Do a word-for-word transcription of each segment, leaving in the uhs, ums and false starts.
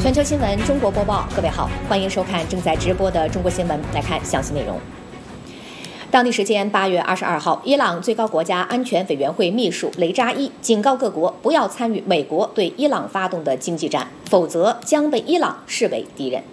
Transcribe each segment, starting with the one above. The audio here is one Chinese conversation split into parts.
全球新闻中国播报，各位好，欢迎收看正在直播的中国新闻。来看详细内容。当地时间八月二十二号，伊朗最高国家安全委员会秘书雷扎伊警告各国不要参与美国对伊朗发动的经济战，否则将被伊朗视为敌人。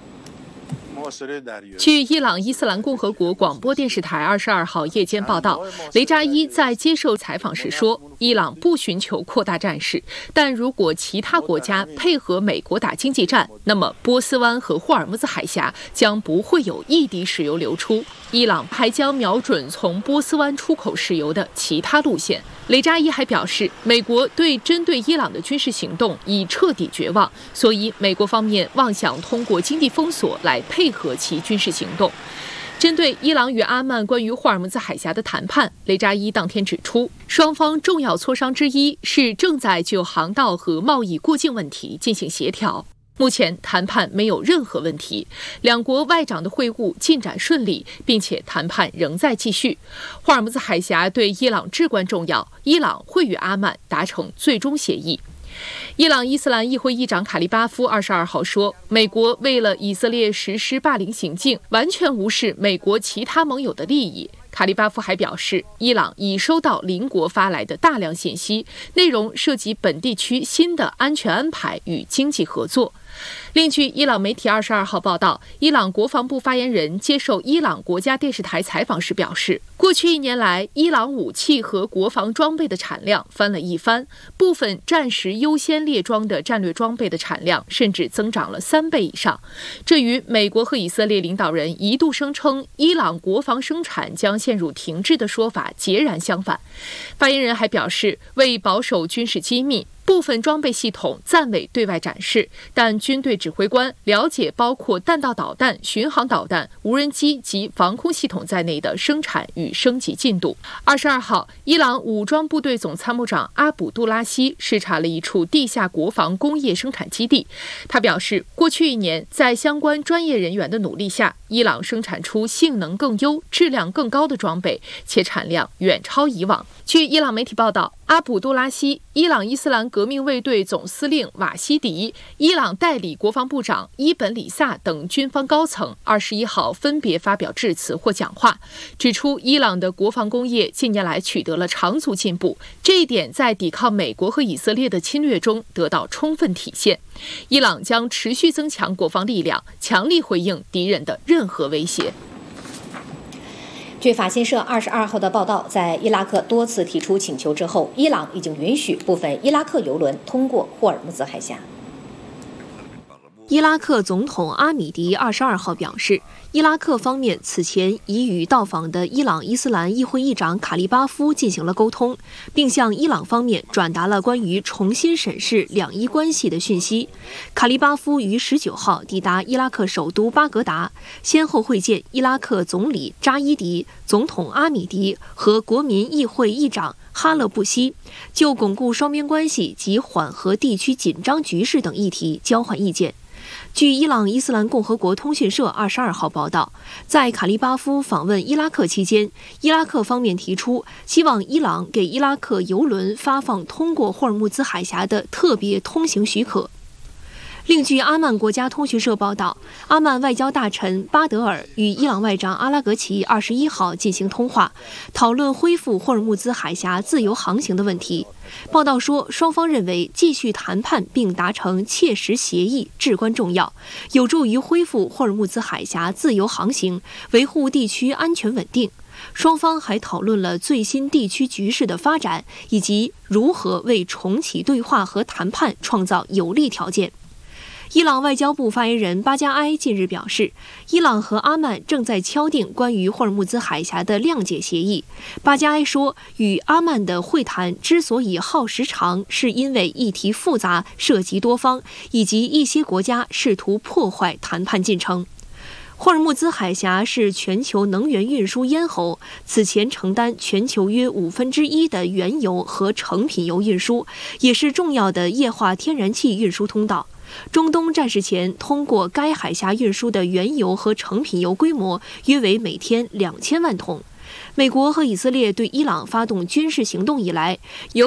据伊朗伊斯兰共和国广播电视台二十二号夜间报道，雷扎伊在接受采访时说，伊朗不寻求扩大战事，但如果其他国家配合美国打经济战，那么波斯湾和霍尔木兹海峡将不会有一滴石油流出，伊朗还将瞄准从波斯湾出口石油的其他路线。雷扎伊还表示，美国对针对伊朗的军事行动已彻底绝望，所以美国方面妄想通过经济封锁来配合其军事行动。针对伊朗与阿曼关于霍尔木兹海峡的谈判，雷扎伊当天指出，双方重要磋商之一是正在就航道和贸易过境问题进行协调。目前谈判没有任何问题，两国外长的会晤进展顺利，并且谈判仍在继续。霍尔木兹海峡对伊朗至关重要，伊朗会与阿曼达成最终协议。伊朗伊斯兰议会议长卡利巴夫二十二号说，美国为了以色列实施霸凌行径，完全无视美国其他盟友的利益。卡利巴夫还表示，伊朗已收到邻国发来的大量信息，内容涉及本地区新的安全安排与经济合作。另据伊朗媒体二十二号报道，伊朗国防部发言人接受伊朗国家电视台采访时表示，过去一年来，伊朗武器和国防装备的产量翻了一番，部分战时优先列装的战略装备的产量甚至增长了三倍以上。这与美国和以色列领导人一度声称伊朗国防生产将陷入停滞的说法截然相反。发言人还表示，为保守军事机密，部分装备系统暂未对外展示，但军队指挥官了解包括弹道导弹、巡航导弹、无人机及防空系统在内的生产与升级进度。二十二号，伊朗武装部队总参谋长阿卜杜拉希视察了一处地下国防工业生产基地。他表示，过去一年，在相关专业人员的努力下，伊朗生产出性能更优、质量更高的装备，且产量远超以往。据伊朗媒体报道，阿卜杜拉希、伊朗伊斯兰革命卫队总司令瓦希迪、伊朗代理国防部长伊本里萨等军方高层二十一号分别发表致辞或讲话，指出伊朗的国防工业近年来取得了长足进步，这一点在抵抗美国和以色列的侵略中得到充分体现。伊朗将持续增强国防力量，强力回应敌人的任何威胁。 据法新社二十二号的报道，在伊拉克多次提出请求之后，伊朗已经允许部分伊拉克油轮通过霍尔木兹海峡。 伊拉克总统阿米迪二十二号表示，伊拉克方面此前已与到访的伊朗伊斯兰议会议长卡利巴夫进行了沟通，并向伊朗方面转达了关于重新审视两伊关系的讯息。卡利巴夫于十九号抵达伊拉克首都巴格达，先后会见伊拉克总理扎伊迪、总统阿米迪和国民议会议长哈勒布希，就巩固双边关系及缓和地区紧张局势等议题交换意见。据伊朗伊斯兰共和国通讯社二十二号报道，在卡利巴夫访问伊拉克期间，伊拉克方面提出希望伊朗给伊拉克油轮发放通过霍尔木兹海峡的特别通行许可。另据阿曼国家通讯社报道，阿曼外交大臣巴德尔与伊朗外长阿拉格齐二十一号进行通话，讨论恢复霍尔木兹海峡自由航行的问题。报道说，双方认为继续谈判并达成切实协议至关重要，有助于恢复霍尔木兹海峡自由航行，维护地区安全稳定。双方还讨论了最新地区局势的发展，以及如何为重启对话和谈判创造有利条件。伊朗外交部发言人巴加埃近日表示，伊朗和阿曼正在敲定关于霍尔木兹海峡的谅解协议。巴加埃说，与阿曼的会谈之所以耗时长，是因为议题复杂、涉及多方，以及一些国家试图破坏谈判进程。霍尔木兹海峡是全球能源运输咽喉，此前承担全球约五分之一的原油和成品油运输，也是重要的液化天然气运输通道。中东战事前通过该海峡运输的原油和成品油规模约为每天两千万桶。美国和以色列对伊朗发动军事行动以来，由